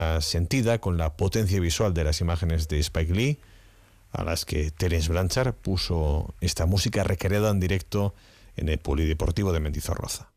sentida con la potencia visual de las imágenes de Spike Lee, a las que Terence Blanchard puso esta música recreada en directo en el Polideportivo de Mendizorroza.